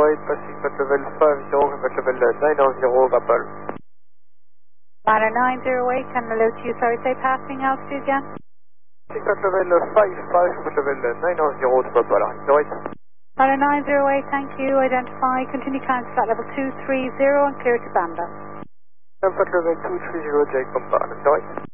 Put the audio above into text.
passing at level 50, at level 90, Gabal. Ladder 908, can I load you, sorry, say passing altitude again? Passing at level 55, at level 90, Gabal, right? Ladder 908, thank you, identify, continue climb to flight level 230 and clear to Banda. At level 230, Jacob, right?